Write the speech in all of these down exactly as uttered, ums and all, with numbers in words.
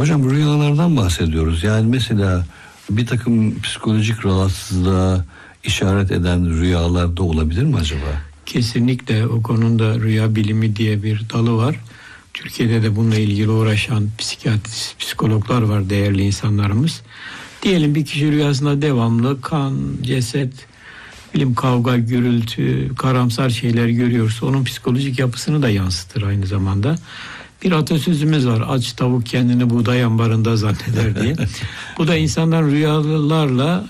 Hocam rüyalardan bahsediyoruz. Yani mesela bir takım psikolojik rahatsızlığa işaret eden rüyalar da olabilir mi acaba? Kesinlikle o konuda rüya bilimi diye bir dalı var. Türkiye'de de bununla ilgili uğraşan psikiyatrist, psikologlar var, değerli insanlarımız. Diyelim bir kişi rüyasında devamlı kan, ceset, bilim kavga, gürültü, karamsar şeyler görüyorsa onun psikolojik yapısını da yansıtır aynı zamanda. Bir atasözümüz var, aç tavuk kendini buğday ambarında zanneder diye. Bu da insanların rüyalarla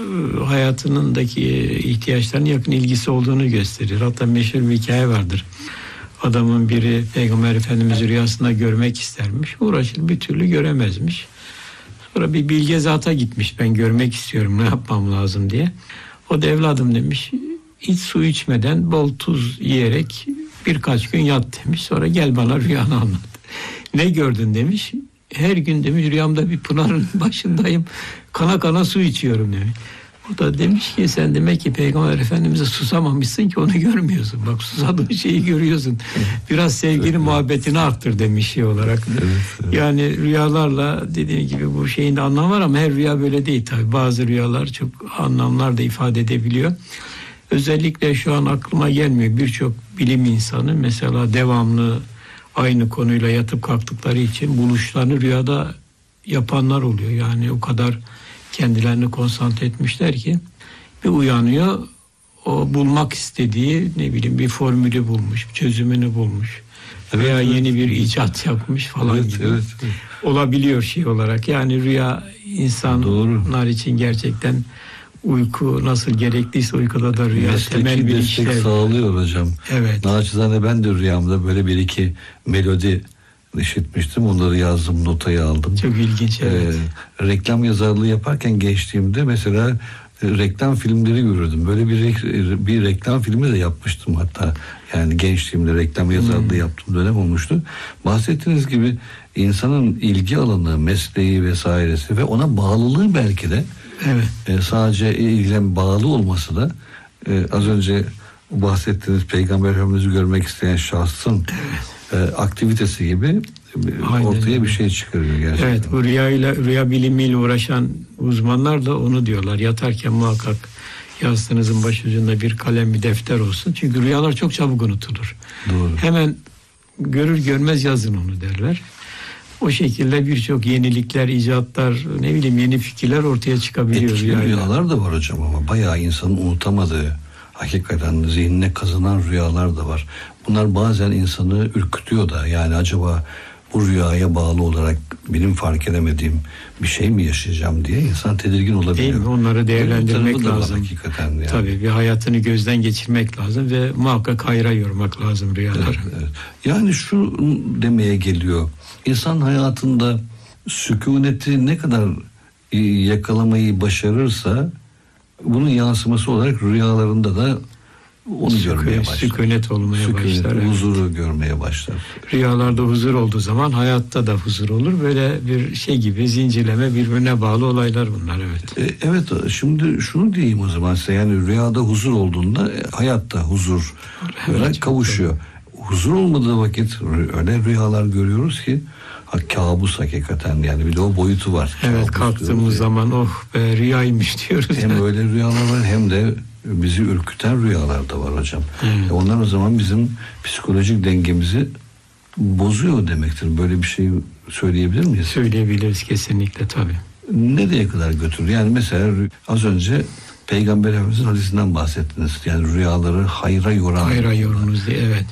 hayatındaki ihtiyaçlarına yakın ilgisi olduğunu gösterir. Hatta meşhur bir hikaye vardır. Adamın biri Peygamber Efendimiz'i rüyasında görmek istermiş. Uğraşır bir türlü göremezmiş. Sonra bir bilge zata gitmiş. Ben görmek istiyorum, ne yapmam lazım diye. O da evladım demiş, hiç su içmeden bol tuz yiyerek birkaç gün yat demiş. Sonra gel bana rüyanı anlat. Ne gördün demiş. Her gün demiş rüyamda bir pınarın başındayım. Kana kana su içiyorum demiş. O da demiş ki sen demek ki Peygamber Efendimiz'e susamamışsın ki onu görmüyorsun. Bak susadığın şeyi görüyorsun. Biraz sevgili muhabbetini arttır demiş şey olarak. Evet, evet. Yani rüyalarla dediğim gibi bu şeyin de anlamı var ama her rüya böyle değil tabii. Bazı rüyalar çok anlamlar da ifade edebiliyor. Özellikle şu an aklıma gelmiyor birçok bilim insanı mesela devamlı aynı konuyla yatıp kalktıkları için buluşlarını rüyada yapanlar oluyor. Yani o kadar kendilerini konsantre etmişler ki bir uyanıyor, o bulmak istediği ne bileyim bir formülü bulmuş, çözümünü bulmuş evet, veya evet. yeni bir icat yapmış falan evet, gibi evet, evet. olabiliyor şey olarak. Yani rüya insanlar Doğru. için gerçekten uyku nasıl gerekliyse uykuda da rüya mesleki temel bir destek işlev sağlıyor hocam. Evet. Naçizane ben de rüyamda böyle bir iki melodi işitmiştim. Onları yazdım, notayı aldım. Çok ilginç evet. Ee, reklam yazarlığı yaparken gençliğimde mesela e, reklam filmleri görürdüm. Böyle bir bir reklam filmi de yapmıştım hatta. Yani gençliğimde reklam yazarlığı hmm. yaptığım dönem olmuştu. Bahsettiğiniz gibi insanın ilgi alanı, mesleği vesairesi ve ona bağlılığı belki de evet. e, sadece ilgilen bağlı olması da e, az önce bahsettiğiniz Peygamber Efendimiz'i görmek isteyen şahsın evet. e, aktivitesi gibi Aynen. ortaya bir şey çıkarıyor gerçekten. Evet, bu rüyayla, rüya bilimiyle uğraşan uzmanlar da onu diyorlar. Yatarken muhakkak yastığınızın başucunda bir kalem, bir defter olsun. Çünkü rüyalar çok çabuk unutulur. Doğru. Hemen görür görmez yazın onu derler. O şekilde birçok yenilikler, icatlar, ne bileyim yeni fikirler ortaya çıkabiliyor. Etkili rüyayla. Rüyalar da var hocam ama bayağı insanın unutamadığı, hakikaten zihnine kazınan rüyalar da var. Bunlar bazen insanı ürkütüyor da, yani acaba bu rüyaya bağlı olarak benim fark edemediğim bir şey mi yaşayacağım diye insan tedirgin olabiliyor. Değil mi? Onları değerlendirmek lazım. Hakikaten yani. Tabii bir hayatını gözden geçirmek lazım ve muhakkak hayra yormak lazım rüyaları. Evet, evet. Yani şu demeye geliyor. İnsan hayatında sükuneti ne kadar yakalamayı başarırsa bunun yansıması olarak rüyalarında da onu Sükun, görmeye başlar. Sükunet olmaya Sükunet, başlar. Huzuru evet. görmeye başlar. Rüyalarda huzur olduğu zaman hayatta da huzur olur. Böyle bir şey gibi zincirleme, birbirine bağlı olaylar bunlar evet. E, evet şimdi şunu diyeyim o zaman size, yani rüyada huzur olduğunda hayatta huzur evet, kavuşuyor. Doğru. Huzur olmadığı vakit öyle rüyalar görüyoruz ki ha, kabus hakikaten, yani bir de o boyutu var. Evet, kalktığımız zaman oh be rüyaymış diyoruz. Hem öyle rüyalar var hem de bizi ürküten rüyalar da var hocam. Hmm. Onlar o zaman bizim psikolojik dengemizi bozuyor demektir. Böyle bir şey söyleyebilir miyiz? Söyleyebiliriz kesinlikle tabii. Nereye kadar götürür? Yani mesela az önce Peygamber Efendimiz'in hadisinden bahsettiniz. Yani rüyaları hayra yoran. Hayra yorunuz diye evet.